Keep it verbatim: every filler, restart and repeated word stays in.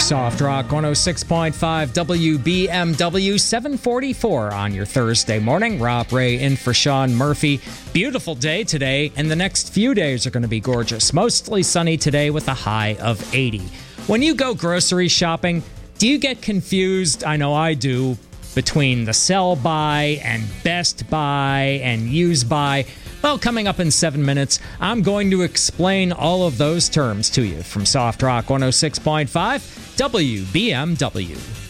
Soft Rock one oh six point five W B M W, seven forty-four on your Thursday morning. Rob Ray in for Sean Murphy. Beautiful day today, and the next few days are going to be gorgeous. Mostly sunny today with a high of eighty. When you go grocery shopping, do you get confused? I know I do. Between the sell by and best buy and use by. Well, coming up in seven minutes, I'm going to explain all of those terms to you from Soft Rock one oh six point five W B M W.